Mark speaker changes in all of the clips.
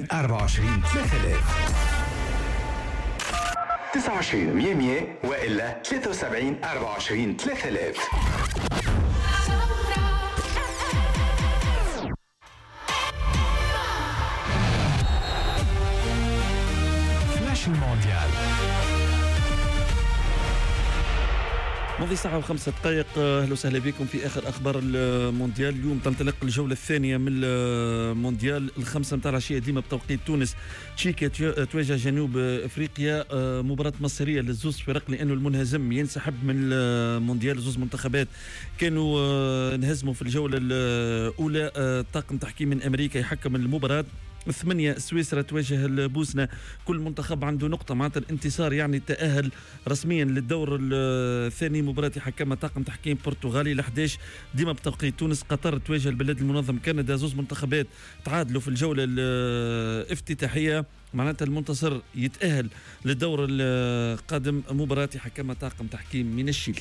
Speaker 1: 24 3000
Speaker 2: 29 100 وإلا 73 24 3000.
Speaker 1: فلاش المونديال.
Speaker 3: ماضي ساعة و5 دقائق. أهلا وسهلا بكم في آخر أخبار المونديال. اليوم تنطلق الجولة الثانية من المونديال. 5 متاع العشية ديما بتوقيت تونس. تشيكيا تواجه جنوب أفريقيا. مباراة مصيرية للزوز فرق لأنه المنهزم ينسحب من المونديال. زوز منتخبات كانوا انهزموا في الجولة الأولى. طاقم تحكيم من أمريكا يحكم المباراة. 8 سويسرا تواجه البوسنة. كل منتخب عنده نقطة معناتها الانتصار يعني تأهل رسميا للدور الثاني. مباراة يحكمها طاقم تحكيم برتغالي. ل11 ديما بتوقيت تونس. قطر تواجه البلد المنظم كندا. زوز منتخبات تعادلوا في الجولة الافتتاحية معناتها المنتصر يتأهل للدور القادم. مباراة يحكمها طاقم تحكيم من الشيلي.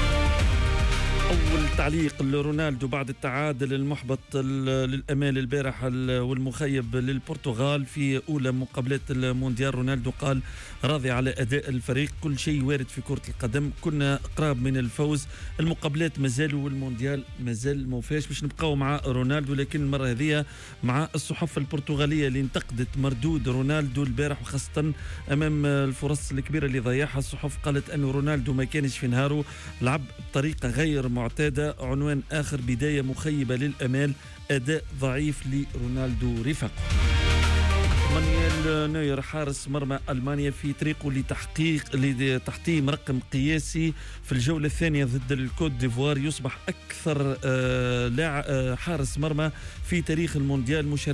Speaker 3: أول تعليق لرونالدو بعد التعادل المحبط للأمال البارح والمخيب للبرتغال في أولى مقابلات المونديال. رونالدو قال راضي على أداء الفريق. كل شيء وارد في كرة القدم. كنا قراب من الفوز. المقابلات مازالوا والمونديال مازال موفاش. باش نبقاو مع رونالدو لكن المرة هذه مع الصحف البرتغالية اللي انتقدت مردود رونالدو البارح وخاصة أمام الفرص الكبيرة اللي ضيعها. الصحف قالت أن رونالدو ما كانش في نهاره. لعب بطريقة غير معتادة. عنوان آخر بداية مخيبة للأمال. أداء ضعيف لرونالدو رفاقه. مانويل نوير حارس مرمى ألمانيا في طريقه لتحطيم رقم قياسي في الجولة الثانية ضد الكوت ديفوار. يصبح أكثر حارس مرمى في تاريخ المونديال مشاركة